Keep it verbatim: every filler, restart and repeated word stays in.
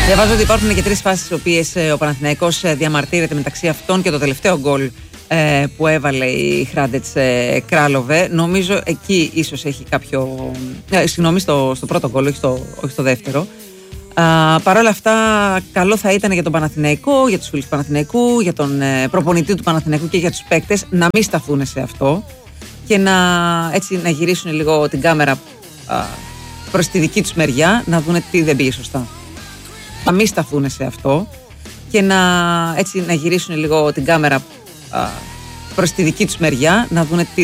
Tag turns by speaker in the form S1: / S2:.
S1: Διαβάζω ότι υπάρχουν και τρεις φάσεις στις οποίες ο Παναθηναϊκός διαμαρτύρεται, μεταξύ αυτών και το τελευταίο γκολ ε, που έβαλε η Hrádec ε, Králové. Νομίζω εκεί ίσως έχει κάποιο. Ε, συγγνώμη, στο, στο πρώτο γκολ, όχι στο, όχι στο δεύτερο. Παρ' όλα αυτά, καλό θα ήταν για τον Παναθηναϊκό, για τους φίλους του Παναθηναϊκού, για τον ε, προπονητή του Παναθηναϊκού και για τους παίκτες να μην σταθούν σε αυτό και να, έτσι, να γυρίσουν λίγο την κάμερα α, προς τη δική τους μεριά, να δουν τι δεν πήγε σωστά. Να μην σταθούν σε αυτό και να, έτσι, να γυρίσουν λίγο την κάμερα α, προς τη δική τους μεριά, να δουν τι